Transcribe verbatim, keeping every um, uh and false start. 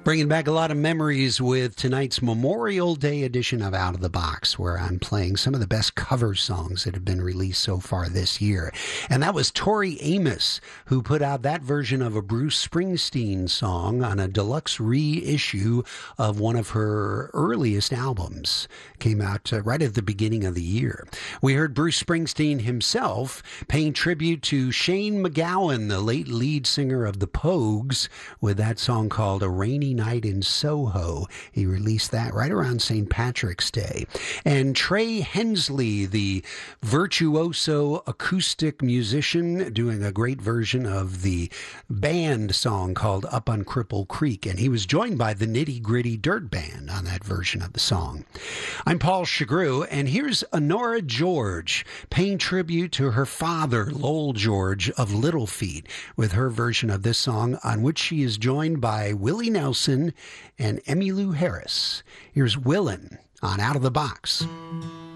Bringing back a lot of memories with tonight's Memorial Day edition of Out of the Box, where I'm playing some of the best cover songs that have been released so far this year. And that was Tori Amos, who put out that version of a Bruce Springsteen song on a deluxe reissue of one of her earliest albums. Came out uh, right at the beginning of the year. We heard Bruce Springsteen himself paying tribute to Shane MacGowan, the late lead singer of the Pogues, with that song called A Rainy Night in Soho. He released that right around Saint Patrick's Day. And Trey Hensley, the virtuoso acoustic musician, doing a great version of the band song called Up on Cripple Creek. And he was joined by the Nitty Gritty Dirt Band on that version of the song. I'm Paul Chagru, and here's Honora George paying tribute to her father, Lowell George of Little Feat, with her version of this song, on which she is joined by Willie Nelson and Emmylou Harris. Here's Willin' on Out of the Box.